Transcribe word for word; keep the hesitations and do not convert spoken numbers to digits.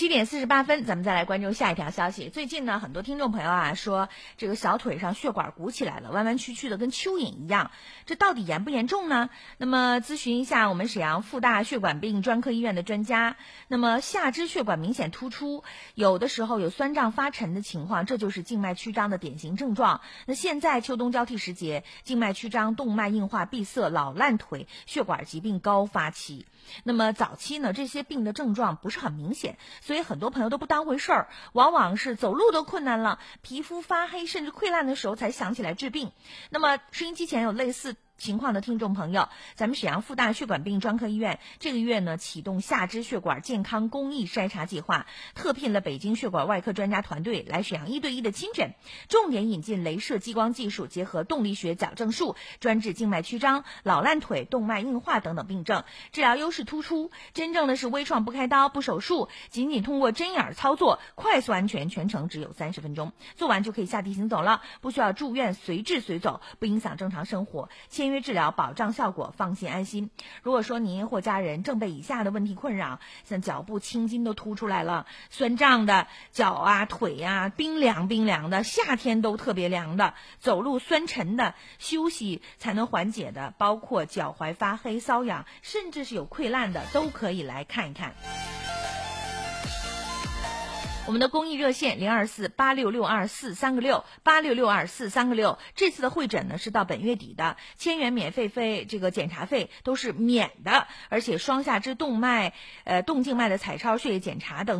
七点四十八分，咱们再来关注下一条消息。最近呢，很多听众朋友啊说，这个小腿上血管鼓起来了，弯弯曲曲的，跟蚯蚓一样，这到底严不严重呢？那么咨询一下我们沈阳复大血管病专科医院的专家。那么下肢血管明显突出，有的时候有酸胀发沉的情况，这就是静脉曲张的典型症状。那现在秋冬交替时节，静脉曲张、动脉硬化、闭塞、老烂腿、血管疾病高发期。那么早期呢，这些病的症状不是很明显，所以很多朋友都不当回事儿，往往是走路都困难了，皮肤发黑甚至溃烂的时候才想起来治病。那么收音机前有类似情况的听众朋友，咱们沈阳复大血管病专科医院这个月呢启动下肢血管健康公益筛查计划，特聘了北京血管外科专家团队来沈阳一对一的亲诊，重点引进雷射激光技术，结合动力学矫正术，专治静脉曲张、老烂腿、动脉硬化等等病症，治疗优势突出，真正的是微创不开刀不手术，仅仅通过针眼操作，快速安全，全程只有三十分钟，做完就可以下地行走了，不需要住院，随治随走，不影响正常生活，签约治疗保障效果，放心安心。如果说您或家人正被以下的问题困扰，像脚部青筋都凸出来了，酸胀的脚啊腿啊，冰凉冰凉的，夏天都特别凉的，走路酸沉的，休息才能缓解的，包括脚踝发黑瘙痒，甚至是有溃烂的，都可以来看一看。我们的公益热线零二四八六六二四三个六八六六二四三个六，这次的会诊呢是到本月底的，千元免费费这个检查费都是免的，而且双下肢动脉、呃动静脉的彩超、血液检查等。